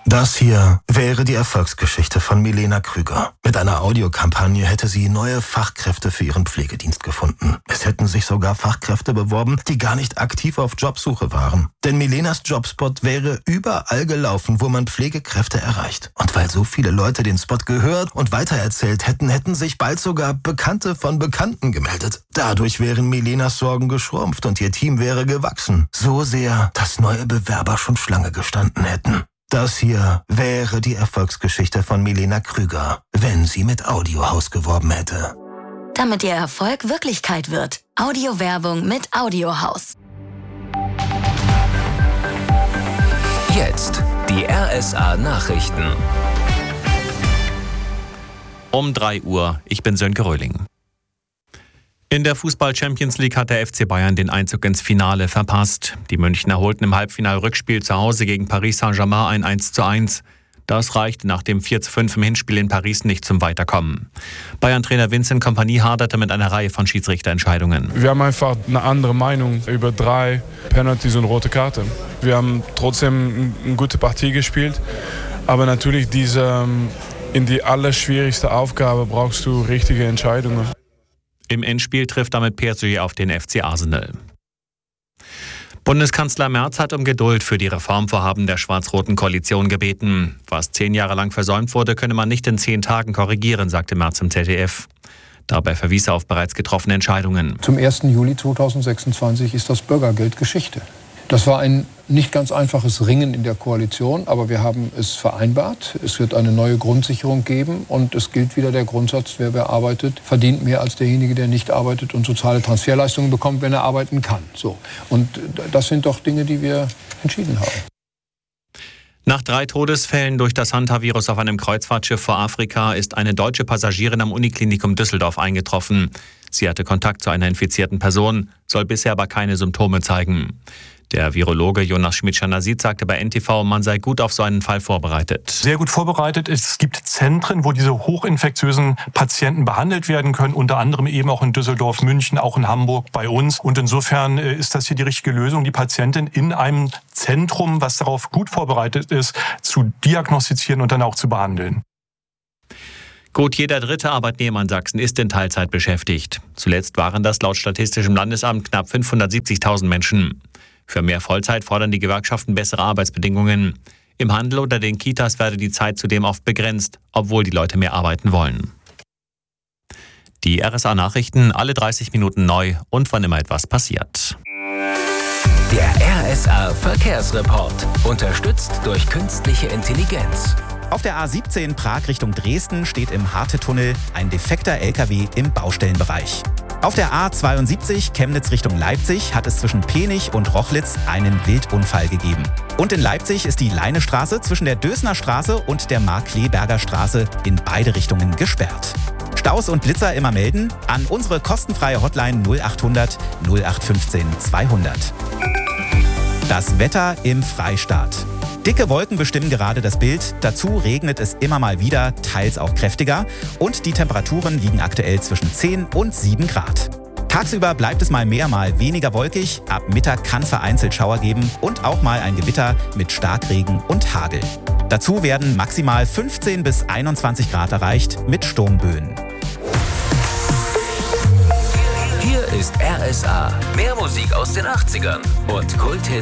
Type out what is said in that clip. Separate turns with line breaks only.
Das hier wäre die Erfolgsgeschichte von Milena Krüger. Mit einer Audiokampagne hätte sie neue Fachkräfte für ihren Pflegedienst gefunden. Es hätten sich sogar Fachkräfte beworben, die gar nicht aktiv auf Jobsuche waren. Denn Milenas Jobspot wäre überall gelaufen, wo man Pflegekräfte erreicht. Und weil so viele Leute den Spot gehört und weitererzählt hätten, hätten sich bald sogar Bekannte von Bekannten gemeldet. Dadurch wären Milenas Sorgen geschrumpft und ihr Team wäre gewachsen. So sehr, dass neue Bewerber schon Schlange gestanden hätten. Das hier wäre die Erfolgsgeschichte von Milena Krüger, wenn sie mit Audiohaus geworben hätte.
Damit ihr Erfolg Wirklichkeit wird. Audiowerbung mit Audiohaus.
Jetzt die RSA Nachrichten.
Um 3 Uhr, ich bin Sönke Röhling. In der Fußball-Champions League hat der FC Bayern den Einzug ins Finale verpasst. Die Münchner holten im Halbfinal-Rückspiel zu Hause gegen Paris Saint-Germain ein 1:1. Das reichte nach dem 4:5 im Hinspiel in Paris nicht zum Weiterkommen. Bayern-Trainer Vincent Kompany haderte mit einer Reihe von Schiedsrichterentscheidungen.
Wir haben einfach eine andere Meinung über 3 Penalties und rote Karten. Wir haben trotzdem eine gute Partie gespielt, aber natürlich in die allerschwierigste Aufgabe brauchst du richtige Entscheidungen.
Im Endspiel trifft damit PSG auf den FC Arsenal. Bundeskanzler Merz hat um Geduld für die Reformvorhaben der schwarz-roten Koalition gebeten. Was 10 Jahre lang versäumt wurde, könne man nicht in 10 Tagen korrigieren, sagte Merz im ZDF. Dabei verwies er auf bereits getroffene Entscheidungen.
Zum 1. Juli 2026 ist das Bürgergeld Geschichte. Das war ein nicht ganz einfaches Ringen in der Koalition, aber wir haben es vereinbart. Es wird eine neue Grundsicherung geben und es gilt wieder der Grundsatz, wer arbeitet, verdient mehr als derjenige, der nicht arbeitet und soziale Transferleistungen bekommt, wenn er arbeiten kann. So. Und das sind doch Dinge, die wir entschieden haben.
Nach 3 Todesfällen durch das Hantavirus auf einem Kreuzfahrtschiff vor Afrika ist eine deutsche Passagierin am Uniklinikum Düsseldorf eingetroffen. Sie hatte Kontakt zu einer infizierten Person, soll bisher aber keine Symptome zeigen. Der Virologe Jonas Schmidt-Schanasit sagte bei NTV, man sei gut auf so einen Fall vorbereitet.
Sehr gut vorbereitet. Es gibt Zentren, wo diese hochinfektiösen Patienten behandelt werden können, unter anderem eben auch in Düsseldorf, München, auch in Hamburg bei uns. Und insofern ist das hier die richtige Lösung, die Patientin in einem Zentrum, was darauf gut vorbereitet ist, zu diagnostizieren und dann auch zu behandeln.
Gut jeder 3. Arbeitnehmer in Sachsen ist in Teilzeit beschäftigt. Zuletzt waren das laut Statistischem Landesamt knapp 570.000 Menschen. Für mehr Vollzeit fordern die Gewerkschaften bessere Arbeitsbedingungen. Im Handel oder den Kitas werde die Zeit zudem oft begrenzt, obwohl die Leute mehr arbeiten wollen. Die RSA-Nachrichten alle 30 Minuten neu und wann immer etwas passiert.
Der RSA-Verkehrsreport. Unterstützt durch künstliche Intelligenz.
Auf der A17 Prag Richtung Dresden steht im Harte-Tunnel ein defekter LKW im Baustellenbereich. Auf der A72 Chemnitz Richtung Leipzig hat es zwischen Penich und Rochlitz einen Wildunfall gegeben. Und in Leipzig ist die Leinestraße zwischen der Dösner Straße und der Mark-Kleberger Straße in beide Richtungen gesperrt. Staus und Blitzer immer melden an unsere kostenfreie Hotline 0800 0815 200. Das Wetter im Freistaat. Dicke Wolken bestimmen gerade das Bild. Dazu regnet es immer mal wieder, teils auch kräftiger. Und die Temperaturen liegen aktuell zwischen 10 und 7 Grad. Tagsüber bleibt es mal mehr, mal weniger wolkig. Ab Mittag kann vereinzelt Schauer geben und auch mal ein Gewitter mit Starkregen und Hagel. Dazu werden maximal 15 bis 21 Grad erreicht mit Sturmböen.
Hier ist RSA. Mehr Musik aus den 80ern und Kulthits